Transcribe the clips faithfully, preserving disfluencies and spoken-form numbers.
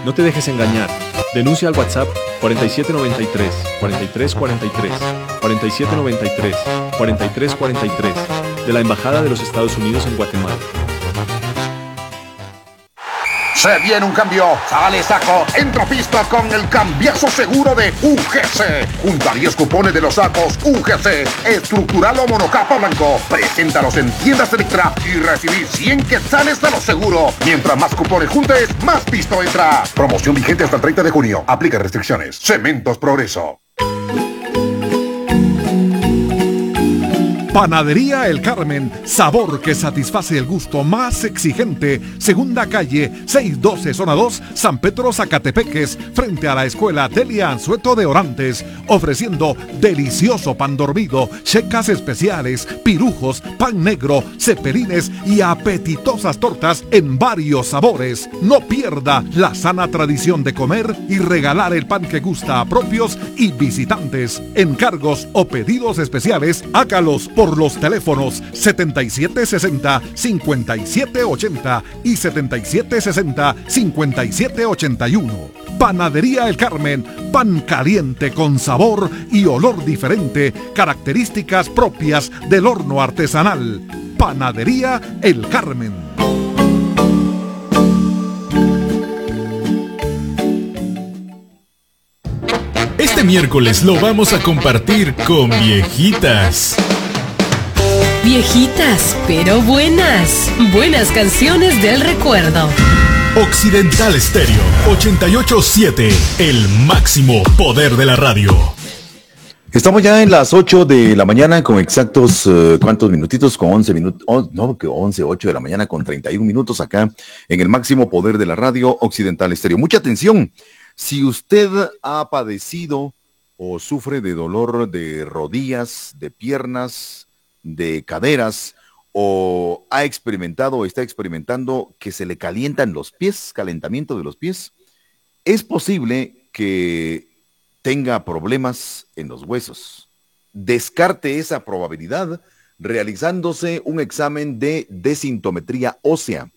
No te dejes engañar. Denuncia al WhatsApp cuarenta y siete noventa y tres, cuarenta y tres cuarenta y tres, cuarenta y siete noventa y tres, cuarenta y tres cuarenta y tres de la Embajada de los Estados Unidos en Guatemala. Se viene un cambio, sale saco, entra pista con el cambiazo seguro de U G C. Junta diez cupones de los sacos U G C, estructural o monocapa blanco. Preséntalos en tiendas Electra y recibí cien quetzales a lo seguro. Mientras más cupones juntes, más pisto entra. Promoción vigente hasta el treinta de junio. Aplica restricciones. Cementos Progreso. Panadería El Carmen, sabor que satisface el gusto más exigente. Segunda calle, seiscientos doce, zona dos, San Pedro, Zacatepeques, frente a la escuela Delia Anzueto de Orantes, ofreciendo delicioso pan dormido, checas especiales, pirujos, pan negro, cepelines y apetitosas tortas en varios sabores. No pierda la sana tradición de comer y regalar el pan que gusta a propios y visitantes. Encargos o pedidos especiales, hágalos por por los teléfonos setenta y siete sesenta, cincuenta y siete ochenta y setenta y siete sesenta, cincuenta y siete ochenta y uno. Panadería El Carmen, pan caliente con sabor y olor diferente, características propias del horno artesanal. Panadería El Carmen. Este miércoles lo vamos a compartir con viejitas. Viejitas, pero buenas. Buenas canciones del recuerdo. Occidental Estéreo ochenta y ocho punto siete, el máximo poder de la radio. Estamos ya en las ocho de la mañana con exactos, uh, ¿cuántos minutitos? Con once minutos, oh, no, que once, ocho de la mañana con treinta y un minutos acá en el máximo poder de la radio Occidental Estéreo. Mucha atención, si usted ha padecido o sufre de dolor de rodillas, de piernas, de caderas, o ha experimentado o está experimentando que se le calientan los pies, calentamiento de los pies, es posible que tenga problemas en los huesos. Descarte esa probabilidad realizándose un examen de densitometría ósea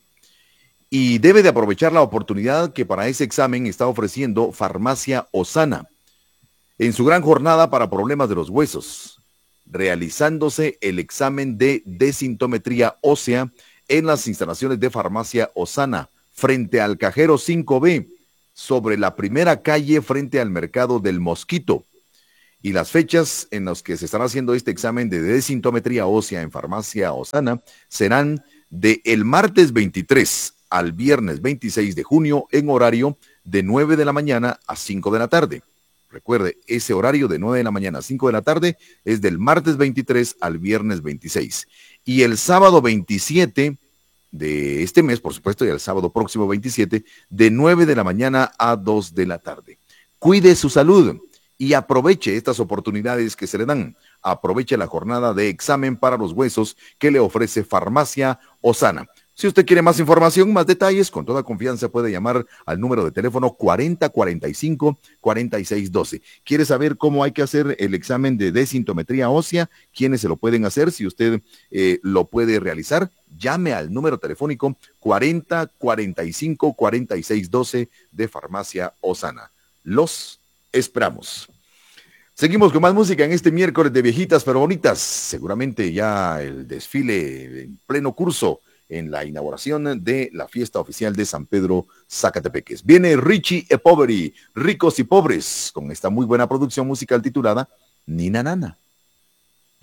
y debe de aprovechar la oportunidad que para ese examen está ofreciendo Farmacia Osana en su gran jornada para problemas de los huesos, realizándose el examen de densitometría ósea en las instalaciones de Farmacia Osana, frente al Cajero cinco B, sobre la primera calle frente al Mercado del Mosquito. Y las fechas en las que se estará haciendo este examen de densitometría ósea en Farmacia Osana serán de el martes veintitrés al viernes veintiséis de junio en horario de nueve de la mañana a cinco de la tarde. Recuerde, ese horario de nueve de la mañana a cinco de la tarde es del martes veintitrés al viernes veintiséis. Y el sábado veintisiete de este mes, por supuesto, y el sábado próximo veintisiete, de nueve de la mañana a dos de la tarde. Cuide su salud y aproveche estas oportunidades que se le dan. Aproveche la jornada de examen para los huesos que le ofrece Farmacia Osana. Si usted quiere más información, más detalles, con toda confianza puede llamar al número de teléfono cuarenta cuarenta y cinco, cuarenta y seis doce. ¿Quiere saber cómo hay que hacer el examen de densitometría ósea? ¿Quiénes se lo pueden hacer? Si usted eh, lo puede realizar, llame al número telefónico cuarenta cuarenta y cinco, cuarenta y seis doce de Farmacia Osana. Los esperamos. Seguimos con más música en este miércoles de viejitas pero bonitas. Seguramente ya el desfile en pleno curso en la inauguración de la fiesta oficial de San Pedro Zacatepeques. Viene Richie e Poveri, Ricos y Pobres, con esta muy buena producción musical titulada Nina Nana.